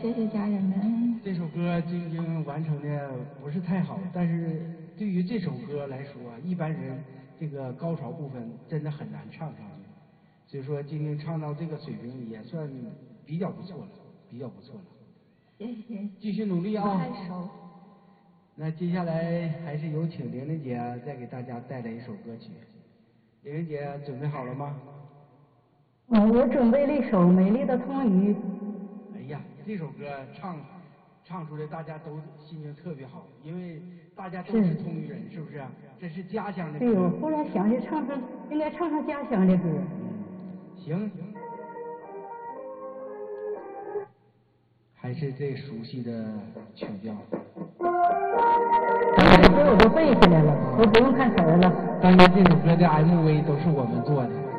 谢谢家人们。 这首歌晶晶完成的不是太好，但是对于这首歌来说，一般人这个高潮部分真的很难唱上去。所以说，晶晶唱到这个水平也算比较不错了，比较不错了。 谢谢。 继续努力啊！ 不太熟。 那接下来还是有请玲玲姐再给大家带来一首歌曲。玲玲姐准备好了吗？ 我准备了一首《美丽的通鱼》。 哎呀，这首歌唱出来，大家都心情特别好，因为大家都是通鱼人，是不是？这是家乡的歌。 对，我后来想起应该唱上家乡的歌。 行。还是最熟悉的曲调。 这我都背下来了，都不用看词儿了。 当年这首歌的 MV 都是我们做的。